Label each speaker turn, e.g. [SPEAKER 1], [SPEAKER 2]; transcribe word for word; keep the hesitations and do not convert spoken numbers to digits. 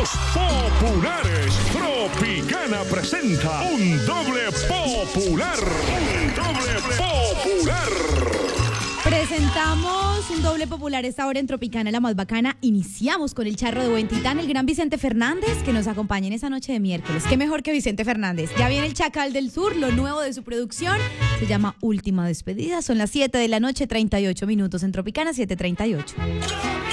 [SPEAKER 1] Los populares. Tropicana presenta un doble popular. Un doble popular.
[SPEAKER 2] Presentamos un doble popular esta hora en Tropicana, la más bacana. Iniciamos con el charro de Buen Titán, el gran Vicente Fernández, que nos acompaña en esa noche de miércoles. Qué mejor que Vicente Fernández. Ya viene el Chacal del Sur, lo nuevo de su producción. Se llama Última Despedida. Son las siete de la noche, treinta y ocho minutos en Tropicana, siete treinta y ocho.